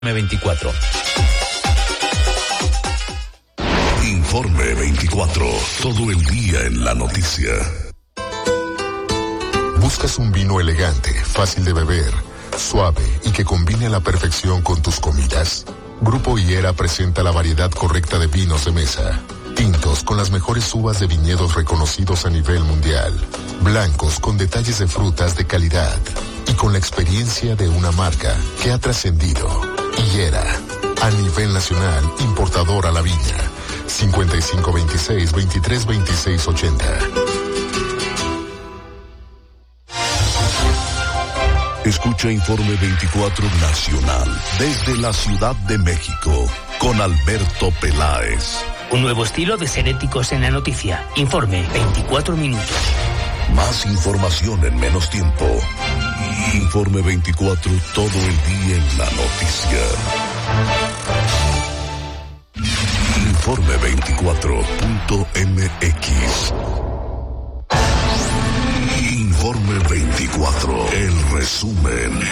24. Informe 24. Todo el día en la noticia. ¿Buscas un vino elegante, fácil de beber, suave y que combine a la perfección con tus comidas? Grupo Higuera presenta la variedad correcta de vinos de mesa. Tintos con las mejores uvas de viñedos reconocidos a nivel mundial. Blancos con detalles de frutas de calidad. Y con la experiencia de una marca que ha trascendido. Higuera, a nivel nacional, importador a la viña. 5526-232680. Escucha Informe 24 Nacional desde la Ciudad de México con Alberto Peláez. Un nuevo estilo de ser éticos en la noticia. Informe 24 minutos. Más información en menos tiempo. Informe 24 todo el día en la noticia. Informe24.mx. Informe 24. El resumen.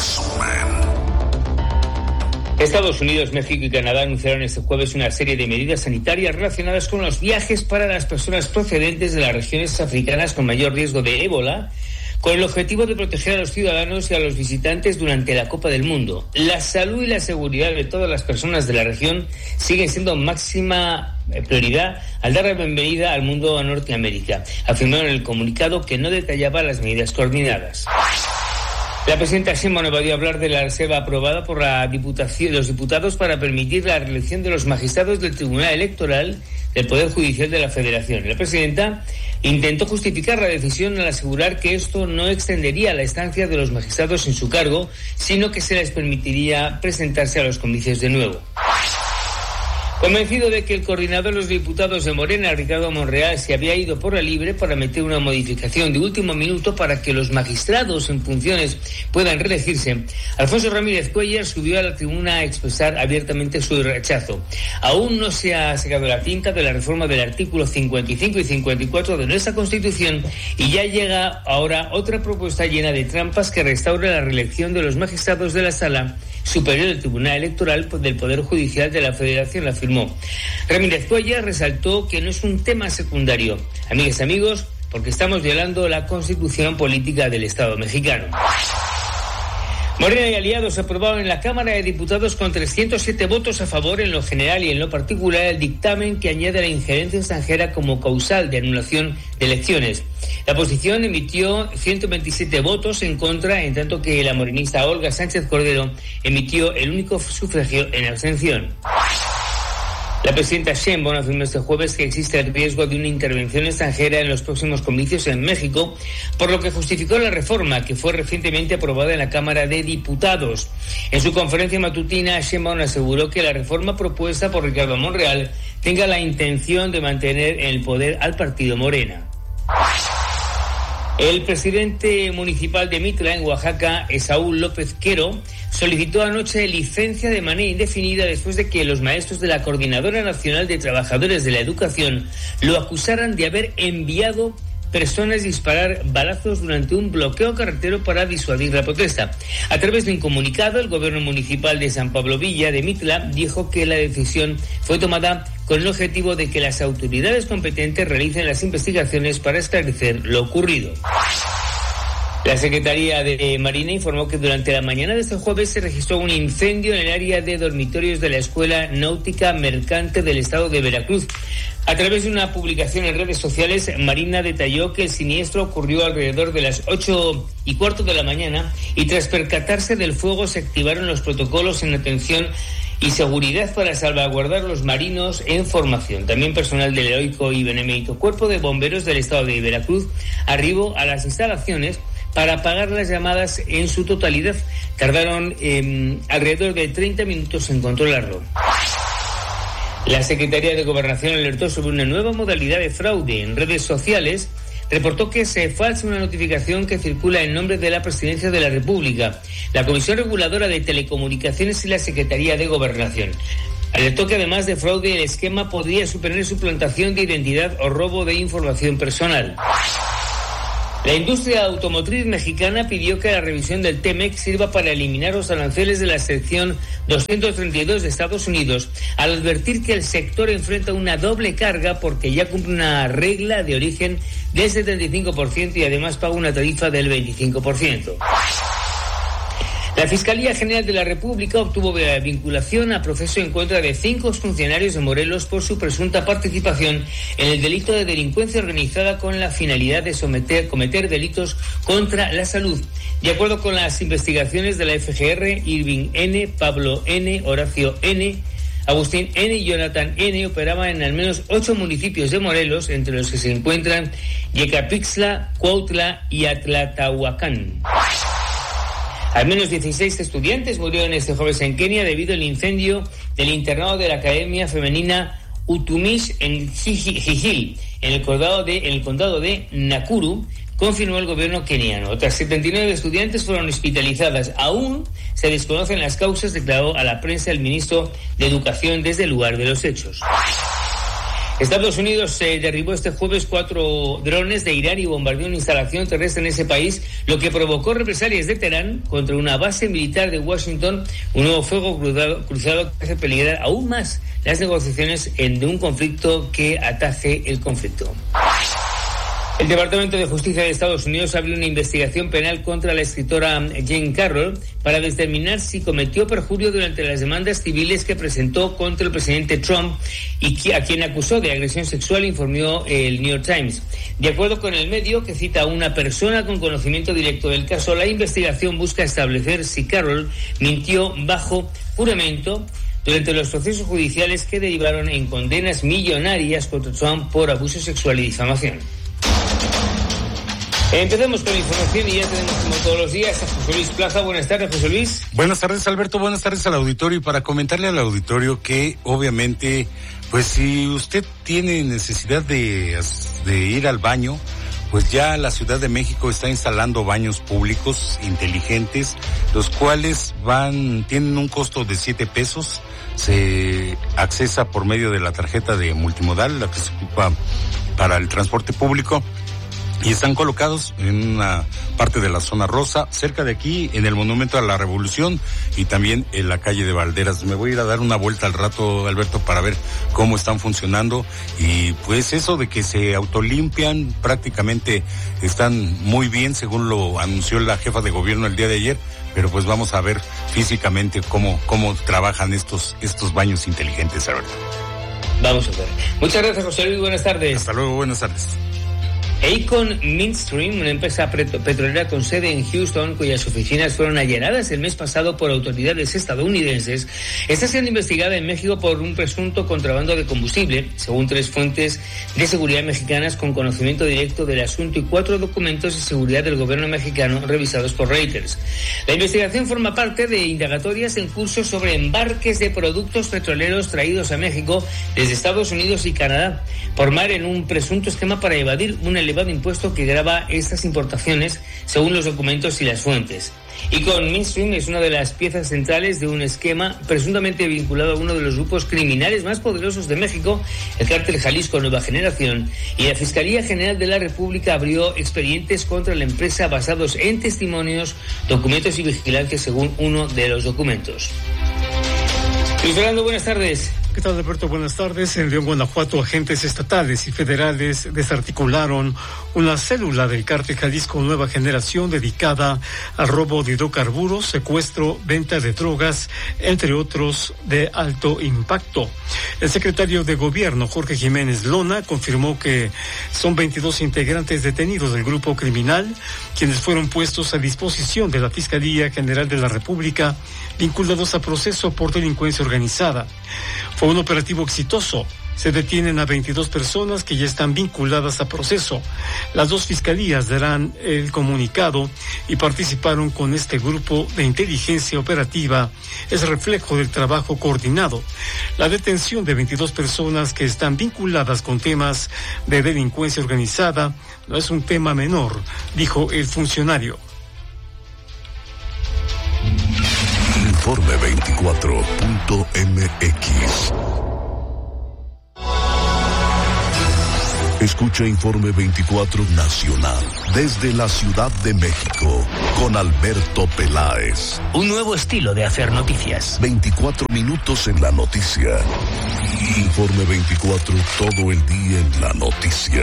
Estados Unidos, México y Canadá anunciaron este jueves una serie de medidas sanitarias relacionadas con los viajes para las personas procedentes de las regiones africanas con mayor riesgo de ébola, con el objetivo de proteger a los ciudadanos y a los visitantes durante la Copa del Mundo. La salud y la seguridad de todas las personas de la región siguen siendo máxima prioridad al dar la bienvenida al mundo a Norteamérica, afirmaron en el comunicado que no detallaba las medidas coordinadas. La presidenta Sheinbaum evadió hablar de la reserva aprobada por la Diputación, los diputados para permitir la reelección de los magistrados del Tribunal Electoral del Poder Judicial de la Federación. La presidenta intentó justificar la decisión al asegurar que esto no extendería la estancia de los magistrados en su cargo, sino que se les permitiría presentarse a los comicios de nuevo. Convencido de que el coordinador de los diputados de Morena, Ricardo Monreal, se había ido por la libre para meter una modificación de último minuto para que los magistrados en funciones puedan reelegirse, Alfonso Ramírez Cuéllar subió a la tribuna a expresar abiertamente su rechazo. Aún no se ha secado la tinta de la reforma del artículo 55 y 54 de nuestra Constitución y ya llega ahora otra propuesta llena de trampas que restaura la reelección de los magistrados de la Sala Superior del Tribunal Electoral del Poder Judicial de la Federación, afirmó. Ramírez Cuéllar resaltó que no es un tema secundario, amigas y amigos, porque estamos violando la Constitución política del Estado mexicano. Morena y aliados aprobaron en la Cámara de Diputados con 307 votos a favor en lo general y en lo particular el dictamen que añade la injerencia extranjera como causal de anulación de elecciones. La oposición emitió 127 votos en contra, en tanto que la morenista Olga Sánchez Cordero emitió el único sufragio en abstención. La presidenta Sheinbaum afirmó este jueves que existe el riesgo de una intervención extranjera en los próximos comicios en México, por lo que justificó la reforma que fue recientemente aprobada en la Cámara de Diputados. En su conferencia matutina, Sheinbaum aseguró que la reforma propuesta por Ricardo Monreal tenga la intención de mantener en el poder al partido Morena. El presidente municipal de Mitla, en Oaxaca, Esaúl López Quero, solicitó anoche licencia de manera indefinida después de que los maestros de la Coordinadora Nacional de Trabajadores de la Educación lo acusaran de haber enviado personas disparar balazos durante un bloqueo carretero para disuadir la protesta. A través de un comunicado, el gobierno municipal de San Pablo Villa de Mitla dijo que la decisión fue tomada con el objetivo de que las autoridades competentes realicen las investigaciones para esclarecer lo ocurrido. La Secretaría de Marina informó que durante la mañana de este jueves se registró un incendio en el área de dormitorios de la Escuela Náutica Mercante del Estado de Veracruz. A través de una publicación en redes sociales, Marina detalló que el siniestro ocurrió alrededor de las 8:15 de la mañana y tras percatarse del fuego se activaron los protocolos en atención y seguridad para salvaguardar los marinos en formación. También personal del heroico y benemérito Cuerpo de Bomberos del Estado de Veracruz arribó a las instalaciones para apagar las llamadas en su totalidad. Tardaron alrededor de 30 minutos en controlarlo. La Secretaría de Gobernación alertó sobre una nueva modalidad de fraude en redes sociales. Reportó que se falsa una notificación que circula en nombre de la Presidencia de la República, la Comisión Reguladora de Telecomunicaciones y la Secretaría de Gobernación. Alertó que además de fraude, el esquema podría suponer suplantación de identidad o robo de información personal. La industria automotriz mexicana pidió que la revisión del TEMEC sirva para eliminar los aranceles de la sección 232 de Estados Unidos, al advertir que el sector enfrenta una doble carga porque ya cumple una regla de origen del 75% y además paga una tarifa del 25%. La Fiscalía General de la República obtuvo vinculación a proceso en contra de 5 funcionarios de Morelos por su presunta participación en el delito de delincuencia organizada con la finalidad de cometer delitos contra la salud. De acuerdo con las investigaciones de la FGR, Irving N., Pablo N., Horacio N., Agustín N. y Jonathan N. operaban en al menos 8 municipios de Morelos, entre los que se encuentran Yecapixtla, Cuautla y Atlatahuacán. Al menos 16 estudiantes murieron este jueves en Kenia debido al incendio del internado de la Academia Femenina Utumish en Gigil, en el condado de Nakuru, confirmó el gobierno keniano. Otras 79 estudiantes fueron hospitalizadas. Aún se desconocen las causas, declaró a la prensa el ministro de Educación desde el lugar de los hechos. Estados Unidos derribó este jueves 4 drones de Irán y bombardeó una instalación terrestre en ese país, lo que provocó represalias de Teherán contra una base militar de Washington, un nuevo fuego cruzado que hace peligrar aún más las negociaciones de un conflicto que ataje el conflicto. El Departamento de Justicia de Estados Unidos abrió una investigación penal contra la escritora Jane Carroll para determinar si cometió perjurio durante las demandas civiles que presentó contra el presidente Trump y a quien acusó de agresión sexual, informó el New York Times. De acuerdo con el medio, que cita a una persona con conocimiento directo del caso, la investigación busca establecer si Carroll mintió bajo juramento durante los procesos judiciales que derivaron en condenas millonarias contra Trump por abuso sexual y difamación. Empezamos con la información y ya tenemos, como todos los días, a José Luis Plaza. Buenas tardes, José Luis. Buenas tardes, Alberto. Buenas tardes al auditorio. Y para comentarle al auditorio que, obviamente, pues si usted tiene necesidad de ir al baño, pues ya la Ciudad de México está instalando baños públicos inteligentes, los cuales tienen un costo de 7 pesos. Se accesa por medio de la tarjeta de multimodal, la que se ocupa para el transporte público. Y están colocados en una parte de la zona rosa, cerca de aquí, en el Monumento a la Revolución y también en la calle de Valderas. Me voy a ir a dar una vuelta al rato, Alberto, para ver cómo están funcionando. Y pues eso de que se autolimpian, prácticamente están muy bien, según lo anunció la jefa de gobierno el día de ayer. Pero pues vamos a ver físicamente cómo trabajan estos baños inteligentes, Alberto. Vamos a ver. Muchas gracias, José Luis. Buenas tardes. Hasta luego, buenas tardes. Aecon Midstream, una empresa petrolera con sede en Houston, cuyas oficinas fueron allanadas el mes pasado por autoridades estadounidenses, está siendo investigada en México por un presunto contrabando de combustible, según 3 fuentes de seguridad mexicanas con conocimiento directo del asunto y 4 documentos de seguridad del gobierno mexicano revisados por Reuters. La investigación forma parte de indagatorias en curso sobre embarques de productos petroleros traídos a México desde Estados Unidos y Canadá por mar en un presunto esquema para evadir un elevado impuesto que grava estas importaciones, según los documentos y las fuentes. Aecon Midstream es una de las piezas centrales de un esquema presuntamente vinculado a uno de los grupos criminales más poderosos de México, el Cártel Jalisco Nueva Generación, y la Fiscalía General de la República abrió expedientes contra la empresa basados en testimonios, documentos y vigilancia, según uno de los documentos. Luis Fernando, buenas tardes. ¿Qué tal, Alberto? Buenas tardes. En León, Guanajuato, agentes estatales y federales desarticularon una célula del Cártel Jalisco Nueva Generación dedicada al robo de hidrocarburos, secuestro, venta de drogas, entre otros de alto impacto. El secretario de Gobierno, Jorge Jiménez Lona, confirmó que son 22 integrantes detenidos del grupo criminal, quienes fueron puestos a disposición de la Fiscalía General de la República, vinculados a proceso por delincuencia organizada. Fue un operativo exitoso. Se detienen a 22 personas que ya están vinculadas a proceso. Las 2 fiscalías darán el comunicado y participaron con este grupo de inteligencia operativa. Es reflejo del trabajo coordinado. La detención de 22 personas que están vinculadas con temas de delincuencia organizada no es un tema menor, dijo el funcionario. Informe 24.mx. Escucha Informe 24 Nacional desde la Ciudad de México con Alberto Peláez. Un nuevo estilo de hacer noticias. 24 minutos en la noticia. Informe 24 todo el día en la noticia.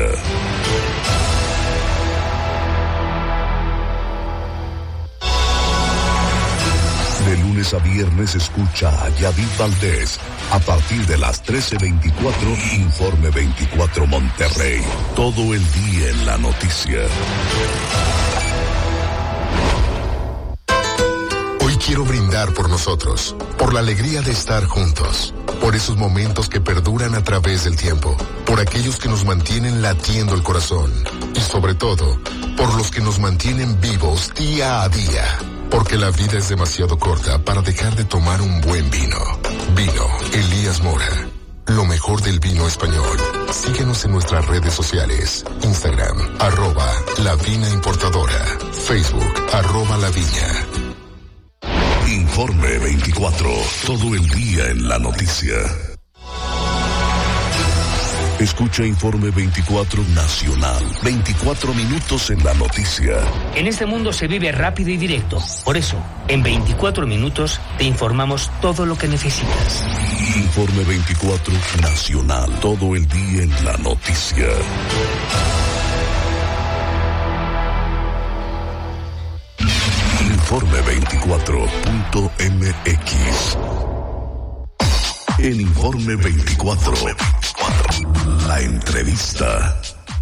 De lunes a viernes escucha a Yadid Valdés. A partir de las 13:24, Informe 24 Monterrey. Todo el día en la noticia. Hoy quiero brindar por nosotros, por la alegría de estar juntos, por esos momentos que perduran a través del tiempo, por aquellos que nos mantienen latiendo el corazón y sobre todo, por los que nos mantienen vivos día a día. Porque la vida es demasiado corta para dejar de tomar un buen vino. Vino Elías Mora. Lo mejor del vino español. Síguenos en nuestras redes sociales. Instagram, @La Vina Importadora. Facebook, @La Viña. Informe 24. Todo el día en la noticia. Escucha Informe 24 Nacional. 24 minutos en la noticia. En este mundo se vive rápido y directo. Por eso, en 24 minutos te informamos todo lo que necesitas. Informe 24 Nacional. Todo el día en la noticia. Informe 24.mx. El Informe 24. La entrevista.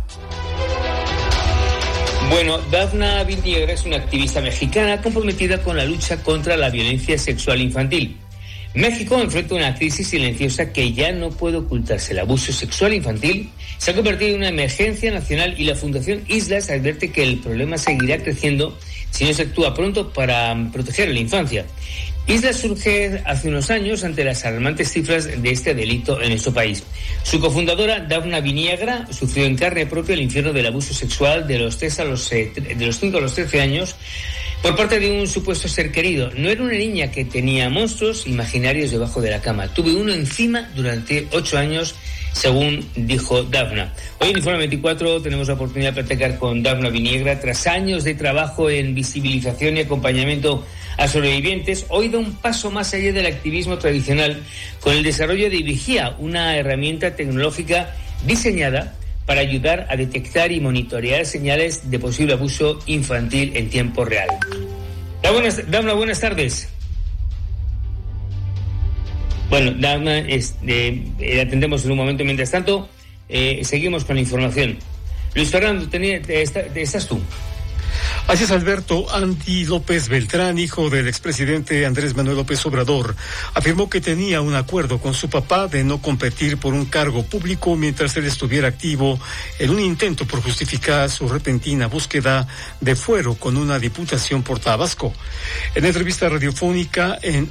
Bueno, Dafna Viniegra es una activista mexicana comprometida con la lucha contra la violencia sexual infantil. México enfrenta una crisis silenciosa que ya no puede ocultarse. El abuso sexual infantil se ha convertido en una emergencia nacional y la Fundación Islas advierte que el problema seguirá creciendo si no se actúa pronto para proteger a la infancia. Islas surge hace unos años ante las alarmantes cifras de este delito en nuestro país. Su cofundadora, Dafna Viniegra, sufrió en carne propia el infierno del abuso sexual de los 5 a los 13 años por parte de un supuesto ser querido. No era una niña que tenía monstruos imaginarios debajo de la cama. Tuve uno encima durante 8 años, según dijo Dafna. Hoy en Informe 24 tenemos la oportunidad de platicar con Dafna Viniegra. Tras años de trabajo en visibilización y acompañamiento a sobrevivientes, hoy da un paso más allá del activismo tradicional con el desarrollo de Vigía, una herramienta tecnológica diseñada para ayudar a detectar y monitorear señales de posible abuso infantil en tiempo real. Dafna, buenas tardes. Bueno, Dafna, atendemos en un momento. Mientras tanto, seguimos con la información. Luis Fernando, ¿estás tú? Así es, Alberto. Andy López Beltrán, hijo del expresidente Andrés Manuel López Obrador, afirmó que tenía un acuerdo con su papá de no competir por un cargo público mientras él estuviera activo en un intento por justificar su repentina búsqueda de fuero con una diputación por Tabasco. En entrevista radiofónica en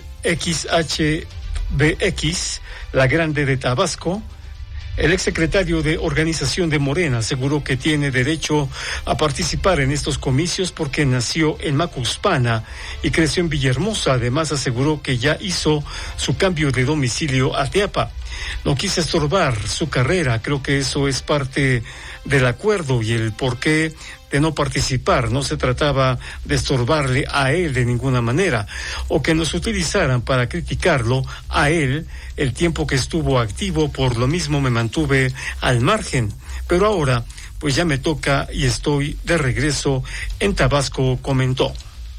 XHBX, La Grande de Tabasco, el exsecretario de Organización de Morena aseguró que tiene derecho a participar en estos comicios porque nació en Macuspana y creció en Villahermosa. Además, aseguró que ya hizo su cambio de domicilio a Teapa. No quise estorbar su carrera. Creo que eso es parte del acuerdo y el porqué de no participar. No se trataba de estorbarle a él de ninguna manera o que nos utilizaran para criticarlo a él el tiempo que estuvo activo. Por lo mismo me mantuve al margen, pero ahora pues ya me toca y estoy de regreso en Tabasco, comentó.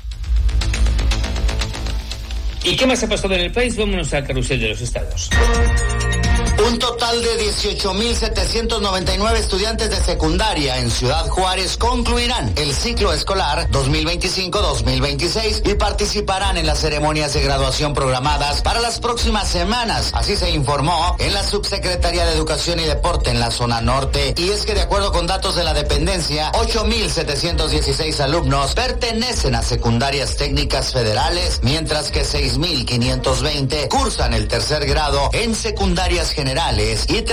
¿Y qué más ha pasado en el país? Vámonos al carrusel de los estados. Un total de 18,799 estudiantes de secundaria en Ciudad Juárez concluirán el ciclo escolar 2025-2026 y participarán en las ceremonias de graduación programadas para las próximas semanas. Así se informó en la Subsecretaría de Educación y Deporte en la zona norte. Y es que de acuerdo con datos de la dependencia, 8,716 alumnos pertenecen a secundarias técnicas federales, mientras que 6,520 cursan el tercer grado en secundarias generales generales y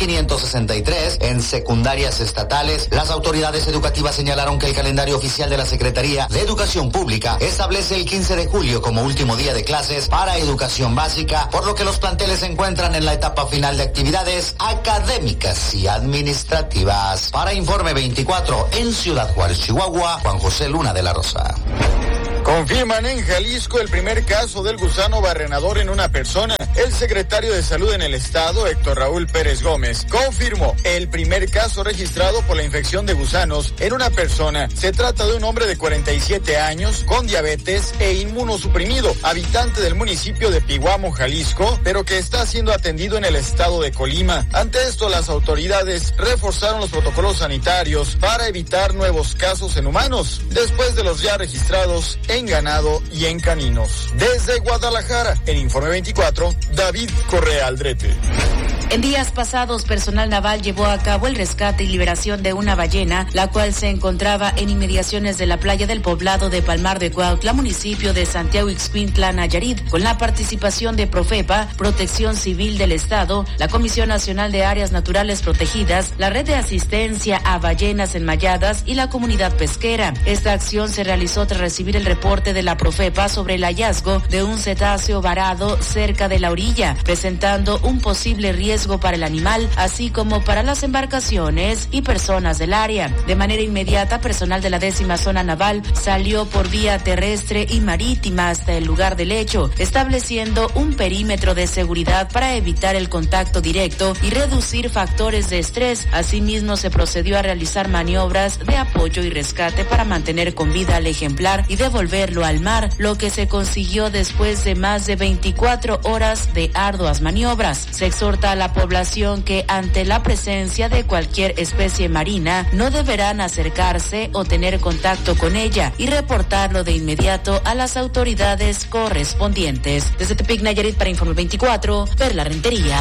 3.563 en secundarias estatales. Las autoridades educativas señalaron que el calendario oficial de la Secretaría de Educación Pública establece el 15 de julio como último día de clases para educación básica, por lo que los planteles se encuentran en la etapa final de actividades académicas y administrativas. Para Informe 24, en Ciudad Juárez, Chihuahua, Juan José Luna de la Rosa. Confirman en Jalisco el primer caso del gusano barrenador en una persona. El secretario de Salud en el estado, Héctor Raúl Pérez Gómez, confirmó el primer caso registrado por la infección de gusanos en una persona. Se trata de un hombre de 47 años con diabetes e inmunosuprimido, habitante del municipio de Pihuamo, Jalisco, pero que está siendo atendido en el estado de Colima. Ante esto, las autoridades reforzaron los protocolos sanitarios para evitar nuevos casos en humanos, después de los ya registrados en ganado y en caninos. Desde Guadalajara, en Informe 24, David Correa Aldrete. En días pasados, personal naval llevó a cabo el rescate y liberación de una ballena, la cual se encontraba en inmediaciones de la playa del poblado de Palmar de Cuautla, municipio de Santiago Ixcuintla, Nayarit, con la participación de Profepa, Protección Civil del Estado, la Comisión Nacional de Áreas Naturales Protegidas, la Red de Asistencia a Ballenas Enmayadas y la comunidad pesquera. Esta acción se realizó tras recibir el reporte de la Profepa sobre el hallazgo de un cetáceo varado cerca de la orilla, presentando un posible riesgo para el animal, así como para las embarcaciones y personas del área. De manera inmediata, personal de la 10ª Zona Naval salió por vía terrestre y marítima hasta el lugar del hecho, estableciendo un perímetro de seguridad para evitar el contacto directo y reducir factores de estrés. Asimismo, se procedió a realizar maniobras de apoyo y rescate para mantener con vida al ejemplar y devolverlo al mar, lo que se consiguió después de más de 24 horas de arduas maniobras. Se exhorta a la población que ante la presencia de cualquier especie marina no deberán acercarse o tener contacto con ella y reportarlo de inmediato a las autoridades correspondientes. Desde Tepic, Nayarit, para Informe 24, Perla Rentería.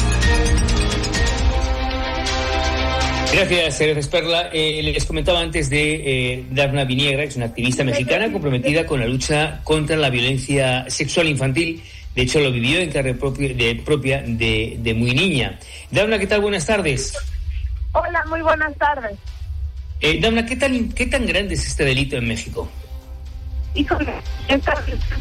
Gracias, Perla. Les comentaba antes de Dafna Viniegra, que es una activista mexicana comprometida con la lucha contra la violencia sexual infantil. De hecho, lo vivió en carne propia de muy niña. Dafna, ¿qué tal? Buenas tardes. Hola, muy buenas tardes. Dafna, ¿qué tan grande es este delito en México? Híjole, esta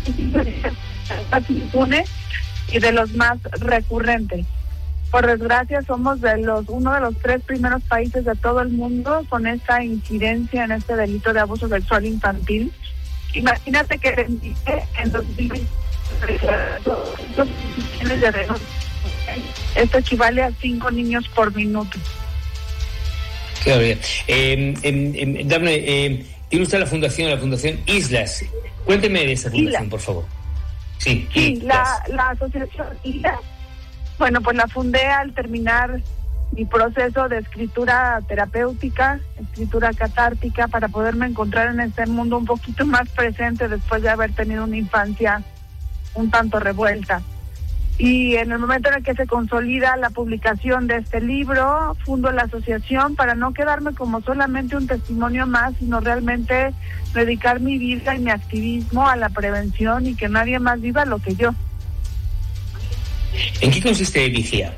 impune y de los más recurrentes. Por desgracia, somos uno de los 3 primeros países de todo el mundo con esta incidencia en este delito de abuso sexual infantil. Imagínate que en 2020 esto equivale a 5 niños por minuto. Claro, Dafne, tiene usted la fundación Islas. Cuénteme de esa fundación, por favor. Sí, la asociación Islas. Bueno, pues la fundé al terminar mi proceso de escritura terapéutica, escritura catártica, para poderme encontrar en este mundo un poquito más presente después de haber tenido una infancia un tanto revuelta. Y en el momento en el que se consolida la publicación de este libro, fundo la asociación para no quedarme como solamente un testimonio más, sino realmente dedicar mi vida y mi activismo a la prevención y que nadie más viva lo que yo. ¿En qué consiste Vigía?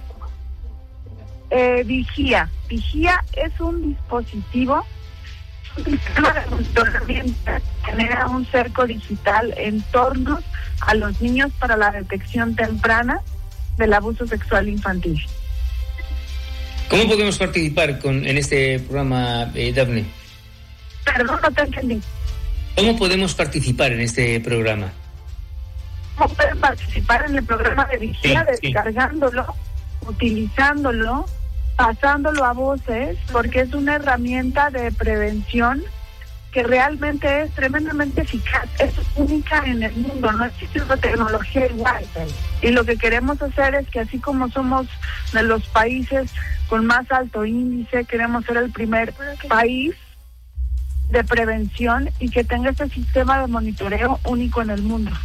Vigía es un dispositivo, un sistema de monitoreamiento que genera un cerco digital en torno a los niños para la detección temprana del abuso sexual infantil. ¿Cómo podemos participar en este programa, Dafne? Perdón, no te entendí. ¿Cómo podemos participar en este programa? ¿Cómo pueden participar en el programa de Vigía? Descargándolo, utilizándolo, pasándolo a voces, porque es una herramienta de prevención que realmente es tremendamente eficaz, es única en el mundo, no existe otra tecnología igual. Y lo que queremos hacer es que así como somos de los países con más alto índice, queremos ser el primer país de prevención y que tenga este sistema de monitoreo único en el mundo.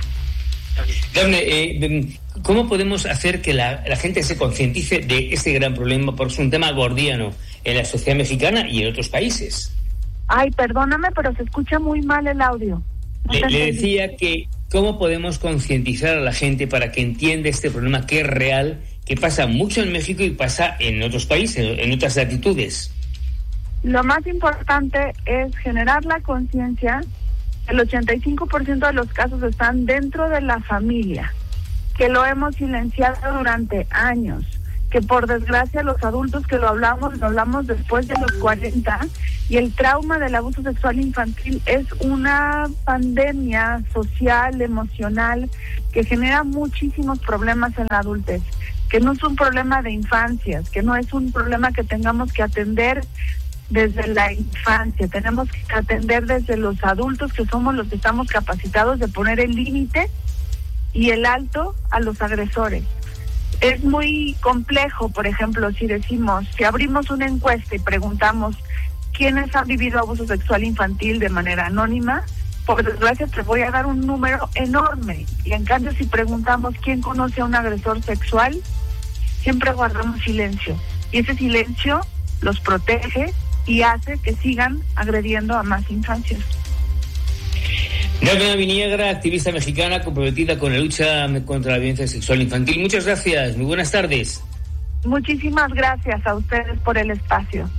Dafne, ¿cómo podemos hacer que la gente se concientice de este gran problema? Porque es un tema gordiano en la sociedad mexicana y en otros países. Ay, perdóname, pero se escucha muy mal el audio. Le decía que ¿cómo podemos concientizar a la gente para que entienda este problema que es real, que pasa mucho en México y pasa en otros países, en otras latitudes. Lo más importante es generar la conciencia. El 85% de los casos están dentro de la familia, que lo hemos silenciado durante años, que por desgracia los adultos que lo hablamos después de los 40, y el trauma del abuso sexual infantil es una pandemia social, emocional, que genera muchísimos problemas en la adultez, que no es un problema de infancias, que no es un problema que tengamos que atender desde la infancia, tenemos que atender desde los adultos, que somos los que estamos capacitados de poner el límite y el alto a los agresores. Es muy complejo, por ejemplo, si abrimos una encuesta y preguntamos quiénes han vivido abuso sexual infantil de manera anónima, por desgracia te voy a dar un número enorme. Y en cambio, si preguntamos quién conoce a un agresor sexual, siempre guardamos silencio. Y ese silencio los protege y hace que sigan agrediendo a más infancias. Dagmar Viniegra, activista mexicana comprometida con la lucha contra la violencia sexual infantil. Muchas gracias, muy buenas tardes. Muchísimas gracias a ustedes por el espacio.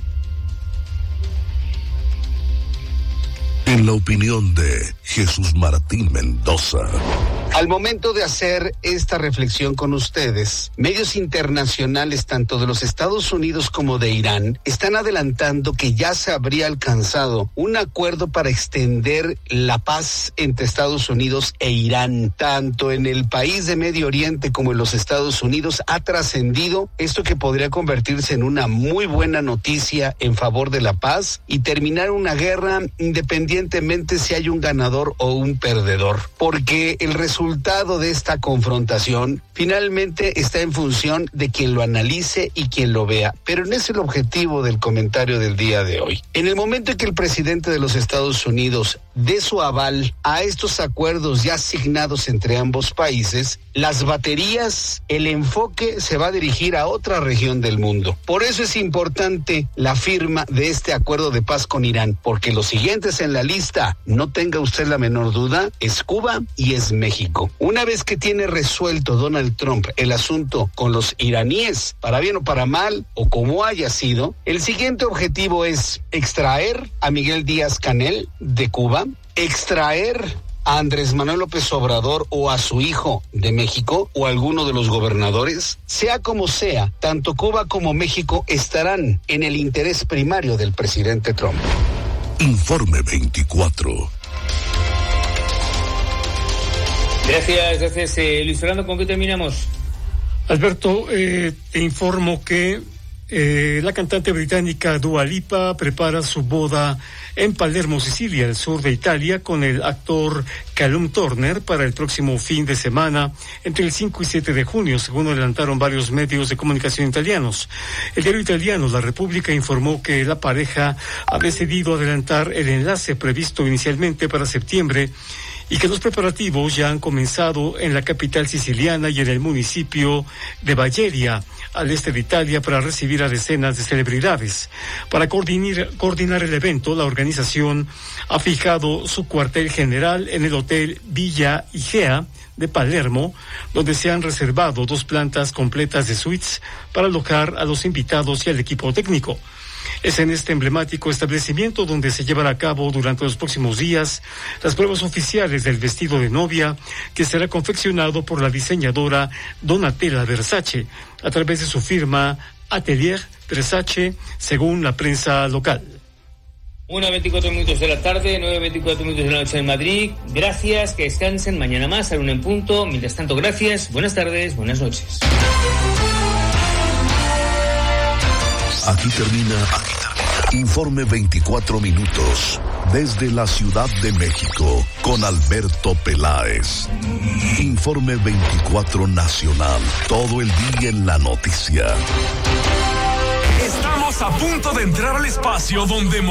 En la opinión de Jesús Martín Mendoza. Al momento de hacer esta reflexión con ustedes, medios internacionales tanto de los Estados Unidos como de Irán están adelantando que ya se habría alcanzado un acuerdo para extender la paz entre Estados Unidos e Irán. Tanto en el país de Medio Oriente como en los Estados Unidos ha trascendido esto, que podría convertirse en una muy buena noticia en favor de la paz y terminar una guerra independientemente si hay un ganador o un perdedor, porque el resultado de esta confrontación finalmente está en función de quien lo analice y quien lo vea, pero no es el objetivo del comentario del día de hoy. En el momento en que el presidente de los Estados Unidos dé su aval a estos acuerdos ya asignados entre ambos países, las baterías, el enfoque se va a dirigir a otra región del mundo. Por eso es importante la firma de este acuerdo de paz con Irán, porque los siguientes en la lista, no tenga usted la menor duda, es Cuba y es México. Una vez que tiene resuelto Donald Trump el asunto con los iraníes, para bien o para mal, o como haya sido, el siguiente objetivo es extraer a Miguel Díaz-Canel de Cuba, extraer a Andrés Manuel López Obrador o a su hijo de México o a alguno de los gobernadores. Sea como sea, tanto Cuba como México estarán en el interés primario del presidente Trump. Informe 24. Gracias, Luis Fernando. ¿Con qué terminamos? Alberto, te informo que la cantante británica Dua Lipa prepara su boda en Palermo, Sicilia, al sur de Italia, con el actor Callum Turner para el próximo fin de semana, entre el 5 y 7 de junio, según adelantaron varios medios de comunicación italianos. El diario italiano La República informó que la pareja ha decidido adelantar el enlace previsto inicialmente para septiembre y que los preparativos ya han comenzado en la capital siciliana y en el municipio de Bagheria, al este de Italia, para recibir a decenas de celebridades. Para coordinar el evento, la organización ha fijado su cuartel general en el Hotel Villa Igea de Palermo, donde se han reservado 2 plantas completas de suites para alojar a los invitados y al equipo técnico. Es en este emblemático establecimiento donde se llevará a cabo durante los próximos días las pruebas oficiales del vestido de novia, que será confeccionado por la diseñadora Donatella Versace a través de su firma Atelier Versace, según la prensa local. 1:24 de la tarde, 9:24 de la noche en Madrid. Gracias, que descansen. Mañana más, a la 1 en punto. Mientras tanto, gracias, buenas tardes, buenas noches. Aquí termina Informe 24 minutos desde la Ciudad de México con Alberto Peláez. Informe 24 nacional, todo el día en la noticia. Estamos a punto de entrar al espacio donde